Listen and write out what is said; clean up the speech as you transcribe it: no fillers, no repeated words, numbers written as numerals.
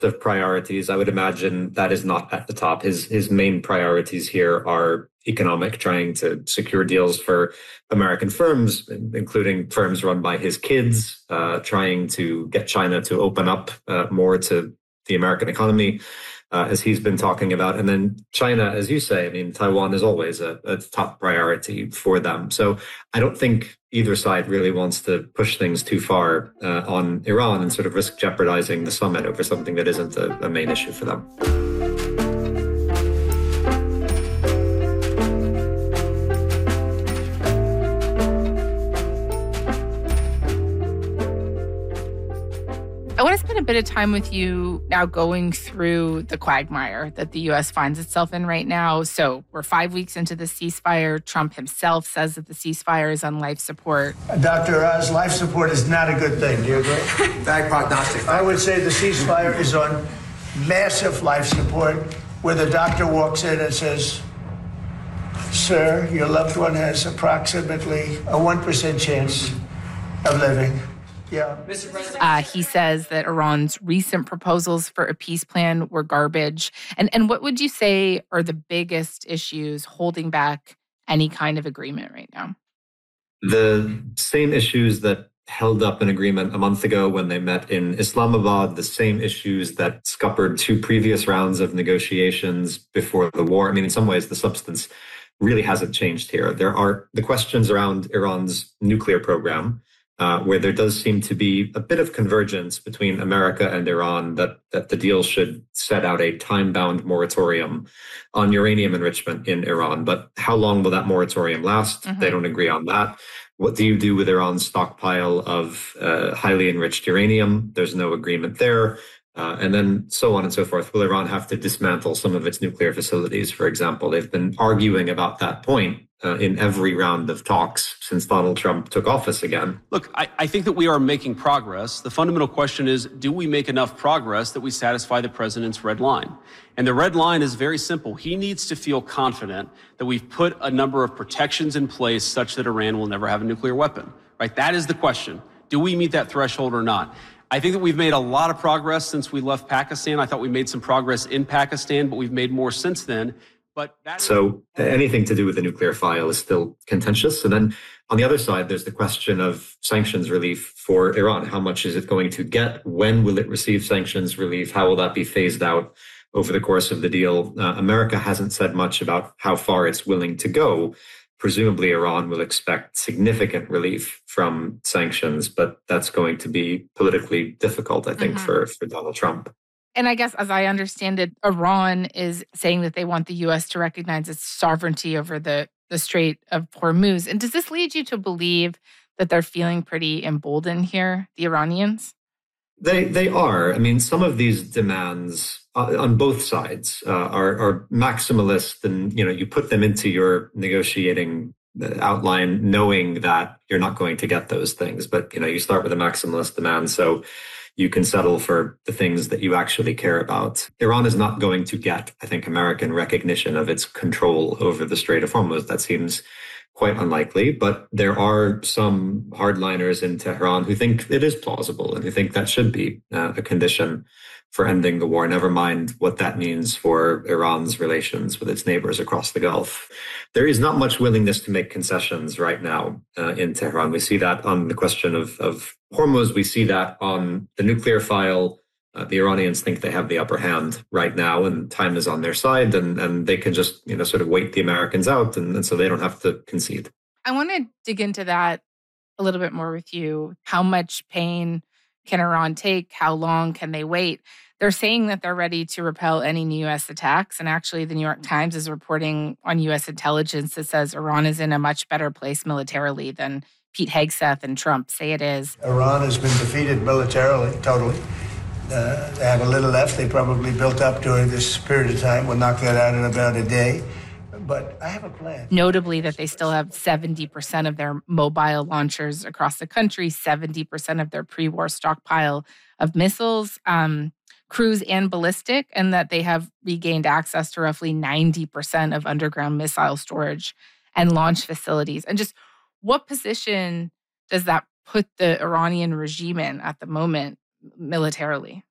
of priorities, I would imagine that is not at the top. His main priorities here are economic, trying to secure deals for American firms, including firms run by his kids, trying to get China to open up more to the American economy, as he's been talking about. And then China, as you say, I mean, Taiwan is always a top priority for them. So I don't think either side really wants to push things too far on Iran and sort of risk jeopardizing the summit over something that isn't a main issue for them. I want to spend a bit of time with you now going through the quagmire that the U.S. finds itself in right now. So we're 5 weeks into the ceasefire. Trump himself says that the ceasefire is on life support. Dr. Oz, life support is not a good thing. Do you agree? Bad prognostic. I would say the ceasefire is on massive life support, where the doctor walks in and says, "Sir, your loved one has approximately a 1% chance of living." Yeah. He says that Iran's recent proposals for a peace plan were garbage. And what would you say are the biggest issues holding back any kind of agreement right now? The same issues that held up an agreement a month ago when they met in Islamabad, the same issues that scuppered two previous rounds of negotiations before the war. I mean, in some ways, the substance really hasn't changed here. There are the questions around Iran's nuclear program, where there does seem to be a bit of convergence between America and Iran that the deal should set out a time-bound moratorium on uranium enrichment in Iran. But how long will that moratorium last? They don't agree on that. What do you do with Iran's stockpile of highly enriched uranium? There's no agreement there. And then so on and so forth. Will Iran have to dismantle some of its nuclear facilities, for example? They've been arguing about that point in every round of talks since Donald Trump took office again. Look, I think that we are making progress. The fundamental question is, do we make enough progress that we satisfy the president's red line? And the red line is very simple. He needs to feel confident that we've put a number of protections in place such that Iran will never have a nuclear weapon, right? That is the question. Do we meet that threshold or not? I think that we've made a lot of progress since we left Pakistan. I thought we made some progress in Pakistan, but we've made more since then. So anything to do with the nuclear file is still contentious. And then on the other side, there's the question of sanctions relief for Iran. How much is it going to get? When will it receive sanctions relief? How will that be phased out over the course of the deal? America hasn't said much about how far it's willing to go. Presumably, Iran will expect significant relief from sanctions, but that's going to be politically difficult, I think, for Donald Trump. And I guess, as I understand it, Iran is saying that they want the U.S. to recognize its sovereignty over the Strait of Hormuz. And does this lead you to believe that they're feeling pretty emboldened here, the Iranians? They are. I mean, some of these demands on both sides are maximalist, and you put them into your negotiating outline knowing that you're not going to get those things. But you start with a maximalist demand, so you can settle for the things that you actually care about. Iran is not going to get, I think, American recognition of its control over the Strait of Hormuz. That seems quite unlikely, but there are some hardliners in Tehran who think it is plausible and who think that should be a condition for ending the war, never mind what that means for Iran's relations with its neighbors across the Gulf. There is not much willingness to make concessions right now in Tehran. We see that on the question of Hormuz. We see that on the nuclear file. The Iranians think they have the upper hand right now, and time is on their side, and they can just sort of wait the Americans out, and so they don't have to concede. I want to dig into that a little bit more with you. How much pain can Iran take? How long can they wait? They're saying that they're ready to repel any new U.S. attacks. And actually, the New York Times is reporting on U.S. intelligence that says Iran is in a much better place militarily than Pete Hegseth and Trump say it is. Iran has been defeated militarily, totally. They have a little left. They probably built up during this period of time. We'll knock that out in about a day. But I have a plan. Notably that they still have 70% of their mobile launchers across the country, 70% of their pre-war stockpile of missiles, cruise and ballistic, and that they have regained access to roughly 90% of underground missile storage and launch facilities. And just what position does that put the Iranian regime in at the moment militarily?